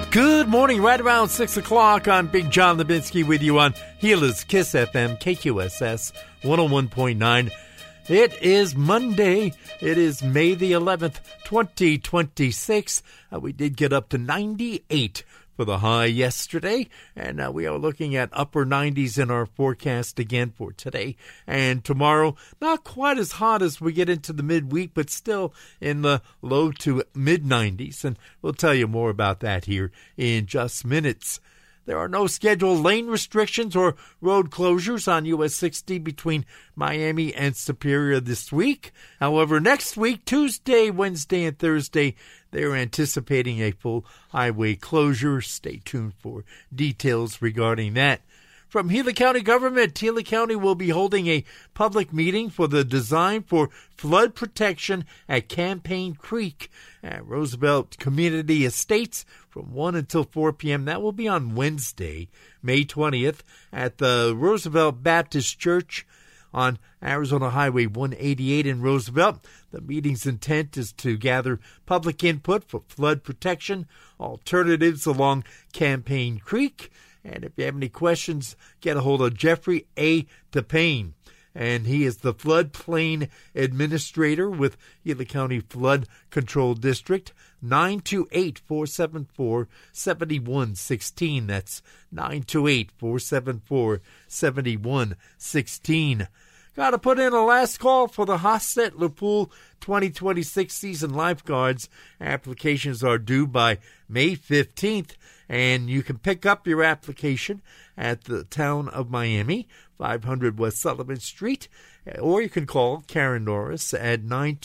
Good morning, right around 6 o'clock. I'm Big John Levinsky with you on Gila's Kiss FM, KQSS 101.9. It is Monday. It is May the 11th, 2026. We did get up to 98 for the high yesterday, and we are looking at upper 90s in our forecast again for today and tomorrow. Not quite as hot as we get into the midweek, but still in the low to mid 90s, and we'll tell you more about that here in just minutes. There are no scheduled lane restrictions or road closures on US 60 between Miami and Superior this week. However, next week, Tuesday, Wednesday, and Thursday, they're anticipating a full highway closure. Stay tuned for details regarding that. From Gila County government, Gila County will be holding a public meeting for the design for flood protection at Campaign Creek at Roosevelt Community Estates from 1 until 4 p.m. That will be on Wednesday, May 20th, at the Roosevelt Baptist Church on Arizona Highway 188 in Roosevelt. The meeting's intent is to gather public input for flood protection alternatives along Campaign Creek. And if you have any questions, get a hold of Jeffrey A. DePayne. And he is the floodplain administrator with Gila County Flood Control District, 928-474-7116. That's 928-474-7116. Got to put in a last call for the Hostet LaPoule 2026 season lifeguards. Applications are due by May 15th, and you can pick up your application at the Town of Miami, 500 West Sullivan Street, or you can call Karen Norris at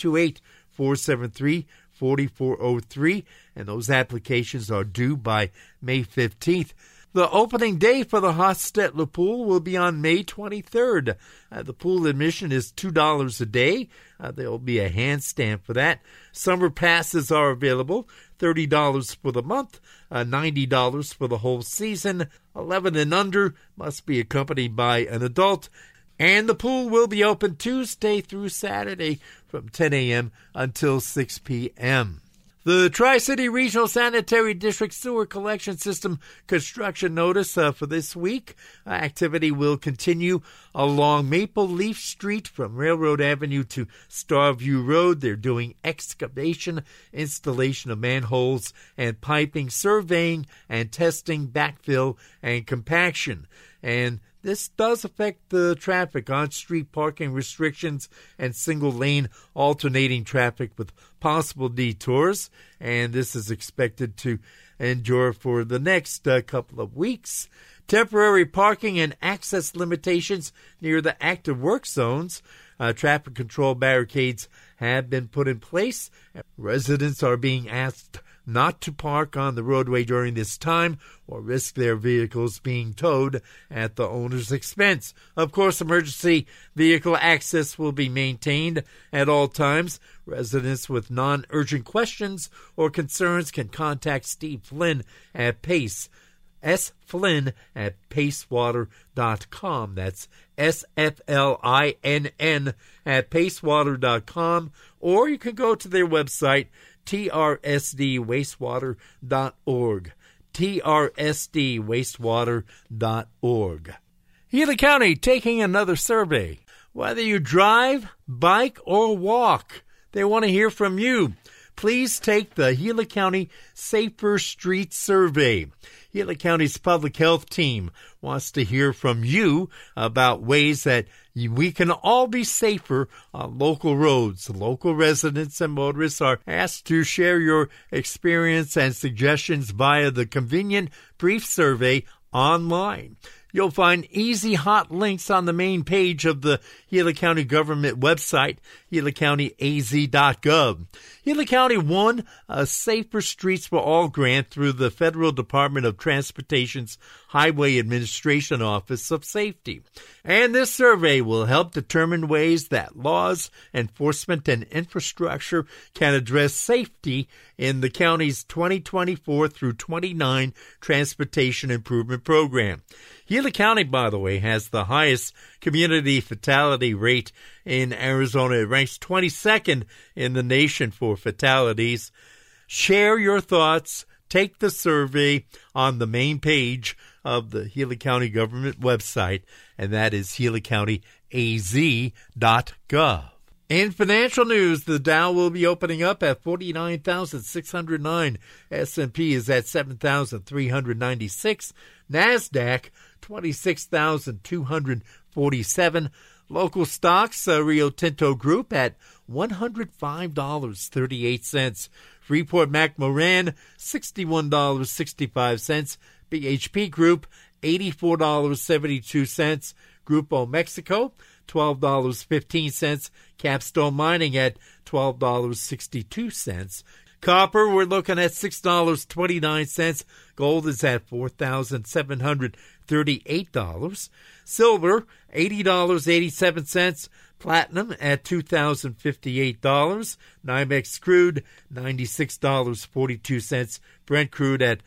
928-473-4403, and those applications are due by May 15th. The opening day for the Hostet LaPoule will be on May 23rd. The pool admission is $2 a day. There will be a handstand for that. Summer passes are available, $30 for the month, $90 for the whole season. 11 and under must be accompanied by an adult. And the pool will be open Tuesday through Saturday from 10 a.m. until 6 p.m. The Tri-City Regional Sanitary District Sewer Collection System construction notice for this week. Activity will continue along Maple Leaf Street from Railroad Avenue to Starview Road. They're doing excavation, installation of manholes and piping, surveying and testing, backfill and compaction. And this does affect the traffic, on-street parking restrictions, and single-lane alternating traffic with possible detours. And this is expected to endure for the next couple of weeks. Temporary parking and access limitations near the active work zones. Traffic control barricades have been put in place. Residents are being asked not to park on the roadway during this time or risk their vehicles being towed at the owner's expense. Of course, emergency vehicle access will be maintained at all times. Residents with non-urgent questions or concerns can contact Steve Flynn at Pace, sflynn at pacewater.com. That's SFLINN at pacewater.com, or you can go to their website, trsdwastewater.org. trsdwastewater.org. Gila County taking another survey. Whether you drive, bike, or walk, they want to hear from you. Please take the Gila County Safer Streets Survey. Gila County's public health team wants to hear from you about ways that we can all be safer on local roads. Local residents and motorists are asked to share your experience and suggestions via the convenient brief survey online. You'll find easy hot links on the main page of the Gila County government website, gilacountyaz.gov. Gila County won a Safer Streets for All grant through the Federal Department of Transportation's Highway Administration Office of Safety. And this survey will help determine ways that laws, enforcement, and infrastructure can address safety in the county's 2024 through 29 Transportation Improvement Program. Gila County, by the way, has the highest community fatality rate in Arizona. It ranks 22nd in the nation for fatalities. Share your thoughts. take the survey on the main page of the Healy County government website, and that is healycountyaz.gov. In financial news, the Dow will be opening up at 49,609. S&P is at 7,396. NASDAQ, 26,247. Local stocks, Rio Tinto Group at $105.38. Freeport-McMoRan, $61.65. BHP Group, $84.72. Grupo Mexico, $12.15. Capstone Mining at $12.62. Copper, we're looking at $6.29. Gold is at $4,738. Silver, $80.87. Platinum at $2,058. NYMEX crude, $96.42. Brent crude at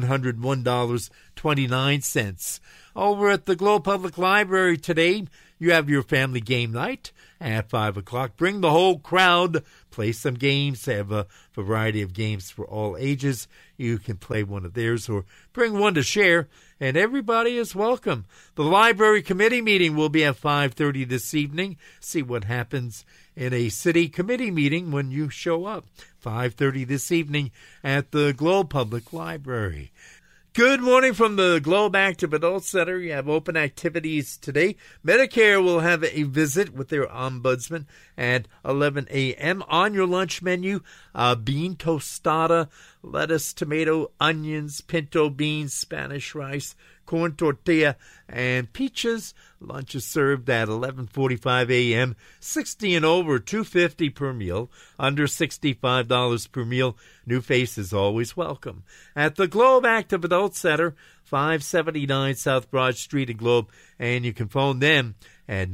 $101.29. Over at the Globe Public Library today, you have your family game night at 5 o'clock. Bring the whole crowd. Play some games. They have a variety of games for all ages. You can play one of theirs or bring one to share, and everybody is welcome. The library committee meeting will be at 5:30 this evening. See what happens in a city committee meeting when you show up. 5:30 this evening at the Globe Public Library. Good morning from the Globe Active Adult Center. You have open activities today. Medicare will have a visit with their ombudsman at 11 a.m. On your lunch menu, bean tostada, lettuce, tomato, onions, pinto beans, Spanish rice, corn tortilla, and peaches. Lunch is served at 11:45 a.m. 60 and over, $2.50 per meal. Under $65 per meal. New faces always welcome. At the Globe Active Adult Center, 579 South Broad Street in Globe, and you can phone them at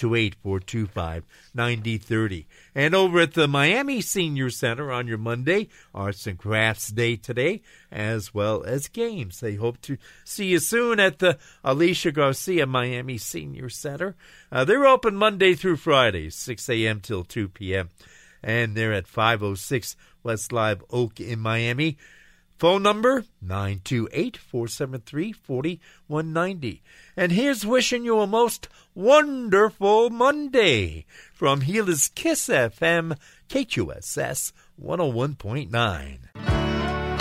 928-425-9030. And over at the Miami Senior Center on your Monday, Arts and Crafts Day today, as well as games. They hope to see you soon at the Alicia Garcia Miami Senior Center. They're open Monday through Friday, 6 a.m. till 2 p.m., and they're at 506 West Live Oak in Miami. Phone number, 928-473-4190. And here's wishing you a most wonderful Monday from Gilda's Kiss FM, KQSS 101.9.